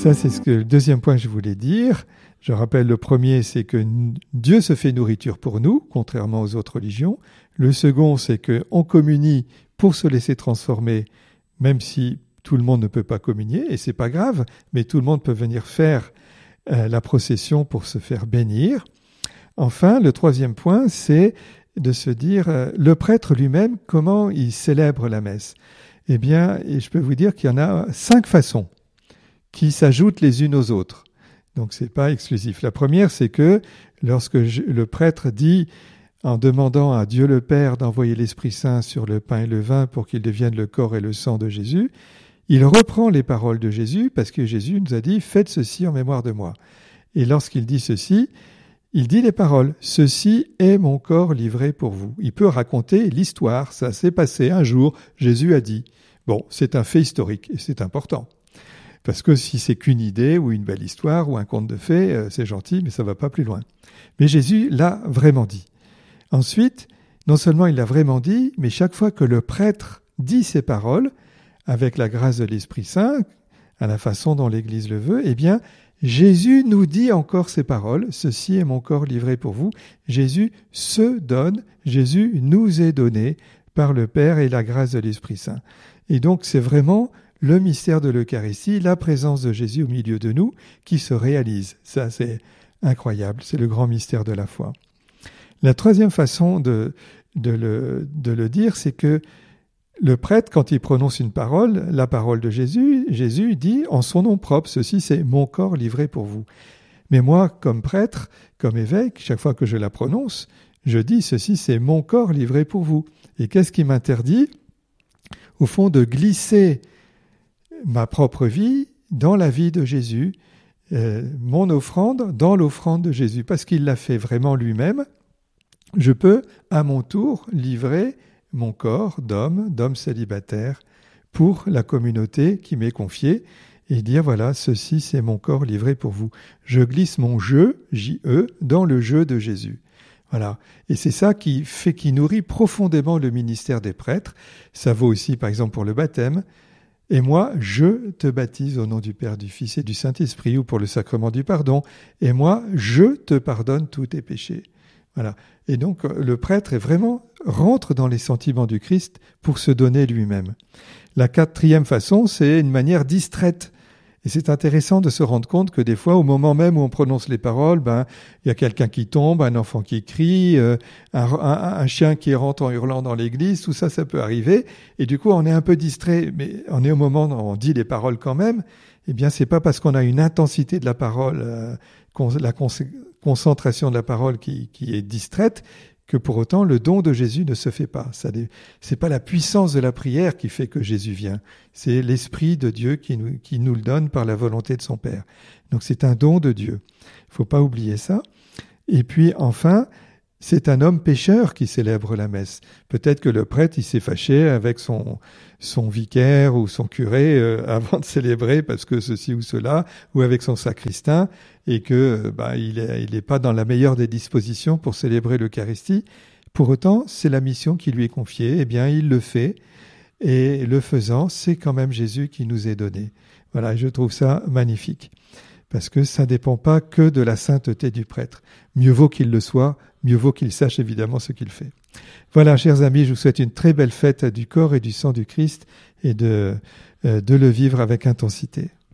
Ça, c'est le deuxième point que je voulais dire. Je rappelle, le premier, c'est que Dieu se fait nourriture pour nous, contrairement aux autres religions. Le second, c'est qu'on communie pour se laisser transformer, même si tout le monde ne peut pas communier, et c'est pas grave, mais tout le monde peut venir faire la procession pour se faire bénir. Enfin, le troisième point, c'est de se dire, le prêtre lui-même, comment il célèbre la messe ? Eh bien, je peux vous dire qu'il y en a 5 façons qui s'ajoutent les unes aux autres. Donc, c'est pas exclusif. La première, c'est que lorsque le prêtre dit, en demandant à Dieu le Père d'envoyer l'Esprit Saint sur le pain et le vin pour qu'ils deviennent le corps et le sang de Jésus, il reprend les paroles de Jésus parce que Jésus nous a dit « Faites ceci en mémoire de moi ». Et lorsqu'il dit ceci, il dit les paroles « Ceci est mon corps livré pour vous ». Il peut raconter l'histoire, ça s'est passé un jour, Jésus a dit. Bon, c'est un fait historique et c'est important. Parce que si c'est qu'une idée ou une belle histoire ou un conte de fées, c'est gentil, mais ça va pas plus loin. Mais Jésus l'a vraiment dit. Ensuite, non seulement il l'a vraiment dit, mais chaque fois que le prêtre dit ces paroles, avec la grâce de l'Esprit Saint, à la façon dont l'Église le veut, eh bien, Jésus nous dit encore ces paroles, « Ceci est mon corps livré pour vous ». Jésus se donne, Jésus nous est donné par le Père et la grâce de l'Esprit Saint. Et donc, c'est vraiment le mystère de l'Eucharistie, la présence de Jésus au milieu de nous, qui se réalise. Ça, c'est incroyable, c'est le grand mystère de la foi. La troisième façon de le dire, c'est que le prêtre, quand il prononce une parole, la parole de Jésus, Jésus dit en son nom propre, ceci c'est mon corps livré pour vous. Mais moi, comme prêtre, comme évêque, chaque fois que je la prononce, je dis ceci c'est mon corps livré pour vous. Et qu'est-ce qui m'interdit, au fond, de glisser ma propre vie dans la vie de Jésus, mon offrande dans l'offrande de Jésus, parce qu'il l'a fait vraiment lui-même. Je peux, à mon tour, livrer mon corps d'homme célibataire pour la communauté qui m'est confiée et dire voilà, ceci c'est mon corps livré pour vous. Je glisse mon je, J-E, dans le je de Jésus. Voilà. Et c'est ça qui nourrit profondément le ministère des prêtres. Ça vaut aussi, par exemple, pour le baptême. Et moi, je te baptise au nom du Père, du Fils et du Saint-Esprit, ou pour le sacrement du pardon. Et moi, je te pardonne tous tes péchés. Voilà. Et donc, le prêtre rentre dans les sentiments du Christ pour se donner lui-même. La quatrième façon, c'est une manière distraite. Et c'est intéressant de se rendre compte que des fois, au moment même où on prononce les paroles, il y a quelqu'un qui tombe, un enfant qui crie, un chien qui rentre en hurlant dans l'église, tout ça, ça peut arriver. Et du coup, on est un peu distrait, mais on est au moment où on dit les paroles quand même. Eh bien, c'est pas parce qu'on a une intensité de la parole, la concentration de la parole qui est distraite, que pour autant le don de Jésus ne se fait pas. C'est pas la puissance de la prière qui fait que Jésus vient. C'est l'Esprit de Dieu qui nous le donne par la volonté de son Père. Donc c'est un don de Dieu. Il faut pas oublier ça. Et puis enfin, c'est un homme pécheur qui célèbre la messe. Peut-être que le prêtre, il s'est fâché avec son vicaire ou son curé avant de célébrer parce que ceci ou cela, ou avec son sacristain, et que il est pas dans la meilleure des dispositions pour célébrer l'Eucharistie. Pour autant, c'est la mission qui lui est confiée. Eh bien, il le fait, et le faisant, c'est quand même Jésus qui nous est donné. Voilà, je trouve ça magnifique, parce que ça dépend pas que de la sainteté du prêtre. Mieux vaut qu'il le soit, mieux vaut qu'il sache évidemment ce qu'il fait. Voilà, chers amis, je vous souhaite une très belle fête du corps et du sang du Christ et de le vivre avec intensité.